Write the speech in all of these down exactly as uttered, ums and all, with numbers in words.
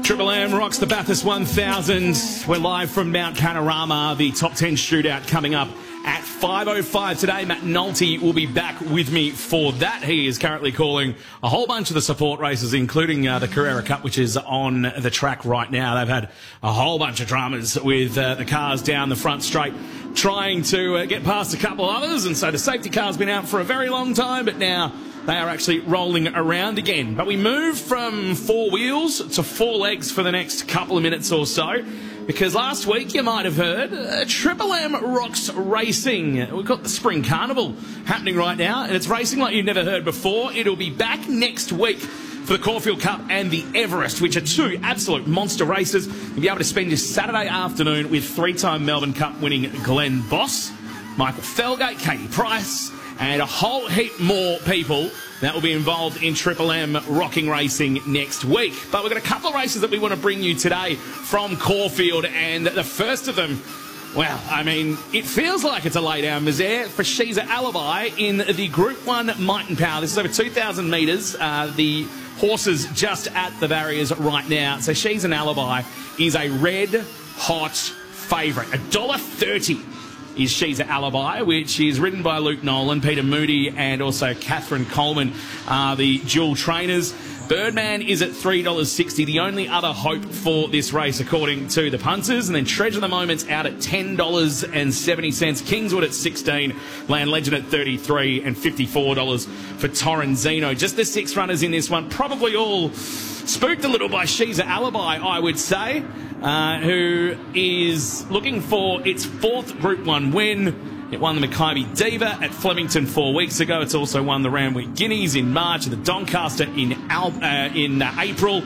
Triple M rocks the Bathurst one thousand. We're live from Mount Panorama. The top ten shootout coming up at five oh five today. Matt Nolte will be back with me for that. He is currently calling a whole bunch of the support races, including uh, the Carrera Cup, which is on the track right now. They've had a whole bunch of dramas with uh, the cars down the front straight, trying to uh, get past a couple others. And so the safety car's been out for a very long time, but now they are actually rolling around again. But we move from four wheels to four legs for the next couple of minutes or so, because last week you might have heard uh, Triple M rocks racing. We've got the Spring Carnival happening right now, and it's racing like you've never heard before. It'll be back next week for the Caulfield Cup and the Everest, which are two absolute monster races. You'll be able to spend your Saturday afternoon with three-time Melbourne Cup winning Glenn Boss, Michael Felgate, Katie Price, and a whole heap more people that will be involved in Triple M rocking racing next week. But we've got a couple of races that we want to bring you today from Caulfield, and the first of them, well, I mean, it feels like it's a lay-down misère for She's a Alibi in the Group one Might and Power. This is over two thousand metres. Uh, the horses just at the barriers right now. So She's an Alibi is a red-hot favourite. one dollar thirty is She's an Alibi, which is ridden by Luke Nolan, Peter Moody, and also Catherine Coleman, uh, the dual trainers. Birdman is at three dollars sixty, the only other hope for this race, according to the punters. And then Treasure of the Moment's out at ten dollars seventy. Kingswood at sixteen dollars, Land Legend at thirty-three dollars, and fifty-four dollars for Torrenzino. Just the six runners in this one, probably all spooked a little by She's an Alibi, I would say, uh, who is looking for its fourth Group one win. It won the Mackay Diva at Flemington four weeks ago. It's also won the Randwick Guineas in March and the Doncaster in Al uh, in uh, April.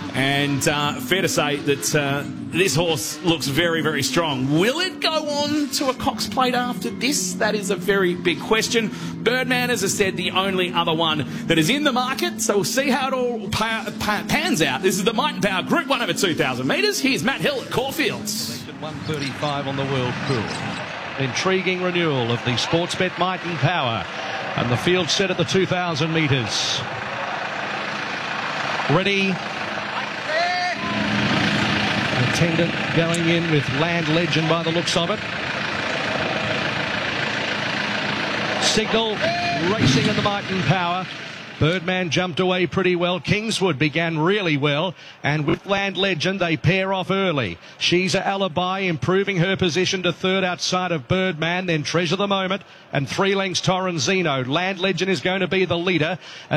And uh, fair to say that uh, this horse looks very, very strong. Will it go on to a Cox Plate after this? That is a very big question. Birdman, as I said, the only other one that is in the market. So we'll see how it all pa pa pans out. This is the Might and Power Group one over two thousand metres. Here's Matt Hill at Caulfield. one thirty-five on the World Pool. Intriguing renewal of the Sportsbet Might and Power, and the field set at the two thousand metres. Ready. Attendant going in with Land Legend by the looks of it. Signal racing in the Might and Power. Birdman jumped away pretty well. Kingswood began really well. And with Land Legend, they pair off early. She's an Alibi, improving her position to third outside of Birdman. Then Treasure the Moment. And three lengths Torrenzino. Land Legend is going to be the leader.